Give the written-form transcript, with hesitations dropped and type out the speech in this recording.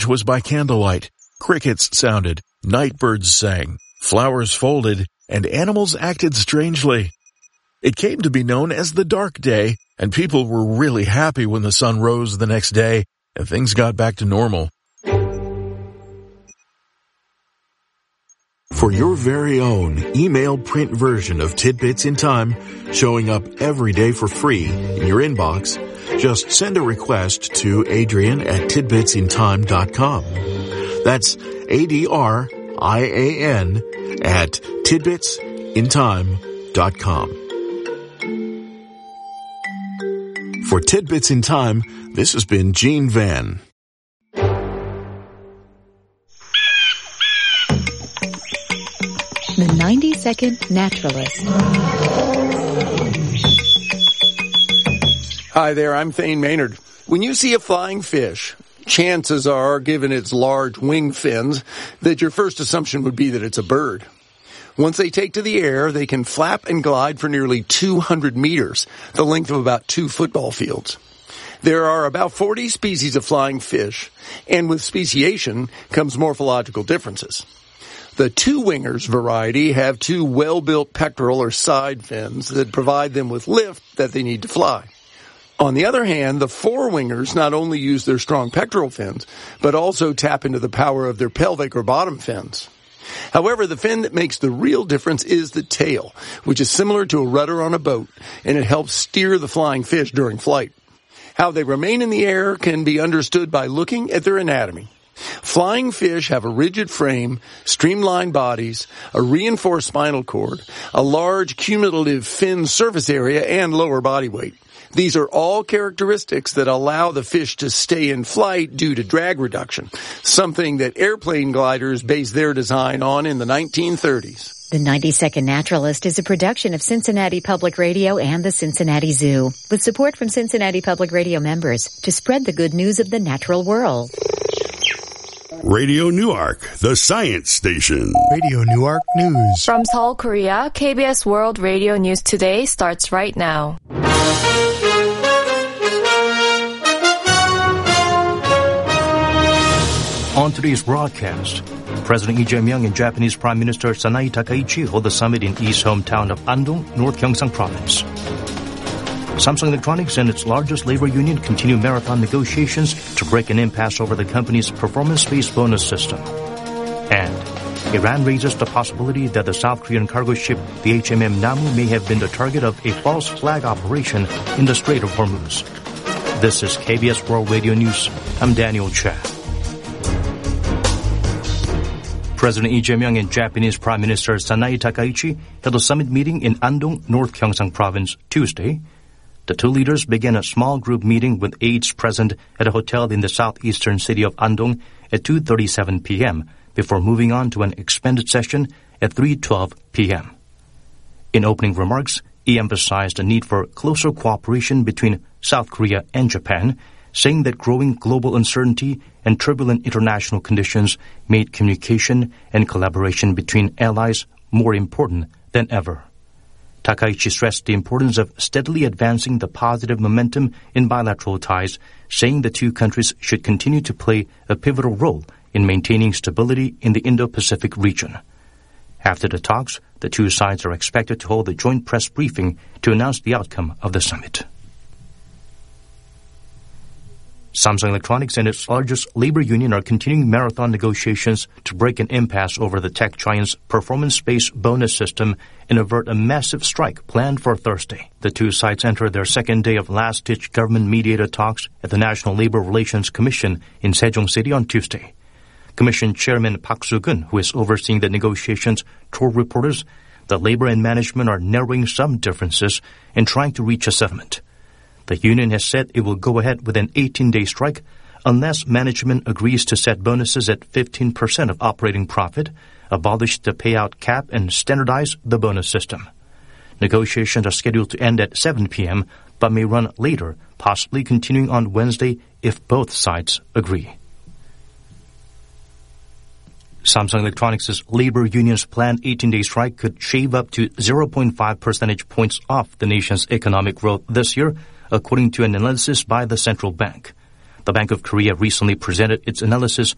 was by candlelight. Crickets sounded, night birds sang, flowers folded, and animals acted strangely. It came to be known as the dark day, and people were really happy when the sun rose the next day and things got back to normal. For your very own email print version of Tidbits in Time, showing up every day for free in your inbox, just send a request to Adrian@tidbitsintime.com. That's ADRIAN at tidbitsintime.com. For Tidbits in Time, this has been Gene Van. The 90-Second Naturalist. Hi there, I'm Thane Maynard. When you see a flying fish, chances are, given its large wing fins, that your first assumption would be that it's a bird. Once they take to the air, they can flap and glide for nearly 200 meters, the length of about 2 football fields. There are about 40 species of flying fish, and with speciation comes morphological differences. The two-wingers variety have 2 well-built pectoral or side fins that provide them with lift that they need to fly. On the other hand, the four-wingers not only use their strong pectoral fins, but also tap into the power of their pelvic or bottom fins. However, the fin that makes the real difference is the tail, which is similar to a rudder on a boat, and it helps steer the flying fish during flight. How they remain in the air can be understood by looking at their anatomy. Flying fish have a rigid frame, streamlined bodies, a reinforced spinal cord, a large cumulative fin surface area, and lower body weight. These are all characteristics that allow the fish to stay in flight due to drag reduction, something that airplane gliders based their design on in the 1930s. The 90-Second Naturalist is a production of Cincinnati Public Radio and the Cincinnati Zoo, with support from Cincinnati Public Radio members to spread the good news of the natural world. Radio Newark, the science station. Radio Newark News. From Seoul, Korea, KBS World Radio News Today starts right now. On today's broadcast, President Lee Jae-myung and Japanese Prime Minister Sanae Takaichi hold a summit in East hometown of Andong, North Gyeongsang Province. Samsung Electronics and its largest labor union continue marathon negotiations to break an impasse over the company's performance-based bonus system. And Iran raises the possibility that the South Korean cargo ship, the HMM Namu, may have been the target of a false flag operation in the Strait of Hormuz. This is KBS World Radio News. I'm Daniel Cha. President Lee Jae-myung and Japanese Prime Minister Sanae Takaichi held a summit meeting in Andong, North Gyeongsang Province, Tuesday. The two leaders began a small group meeting with aides present at a hotel in the southeastern city of Andong at 2:37 p.m. before moving on to an expanded session at 3:12 p.m. In opening remarks, he emphasized the need for closer cooperation between South Korea and Japan, saying that growing global uncertainty and turbulent international conditions made communication and collaboration between allies more important than ever. Takaichi stressed the importance of steadily advancing the positive momentum in bilateral ties, saying the two countries should continue to play a pivotal role in maintaining stability in the Indo-Pacific region. After the talks, the two sides are expected to hold a joint press briefing to announce the outcome of the summit. Samsung Electronics and its largest labor union are continuing marathon negotiations to break an impasse over the tech giant's performance-based bonus system and avert a massive strike planned for Thursday. The two sides entered their second day of last-ditch government-mediated talks at the National Labor Relations Commission in Sejong City on Tuesday. Commission Chairman Park Soo-geun, who is overseeing the negotiations, told reporters that labor and management are narrowing some differences and trying to reach a settlement. The union has said it will go ahead with an 18-day strike unless management agrees to set bonuses at 15% of operating profit, abolish the payout cap, and standardize the bonus system. Negotiations are scheduled to end at 7 p.m., but may run later, possibly continuing on Wednesday if both sides agree. Samsung Electronics' labor union's planned 18-day strike could shave up to 0.5 percentage points off the nation's economic growth this year, according to an analysis by the central bank. The Bank of Korea recently presented its analysis